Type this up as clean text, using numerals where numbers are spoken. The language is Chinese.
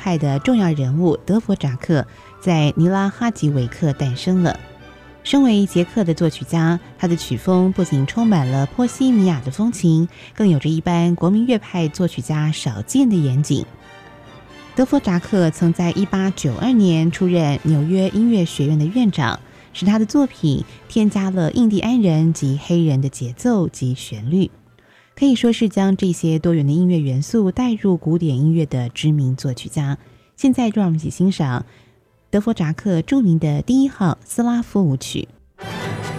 派的重要人物德弗扎克在尼拉哈吉维克诞生了。身为捷克的作曲家，他的曲风不仅充满了波西米亚的风情，更有着一般国民乐派作曲家少见的严谨。德弗扎克曾在1892年出任纽约音乐学院的院长，使他的作品添加了印第安人及黑人的节奏及旋律，可以说是将这些多元的音乐元素带入古典音乐的知名作曲家。现在就让我们一起欣赏德弗扎克著名的第1号斯拉夫舞曲。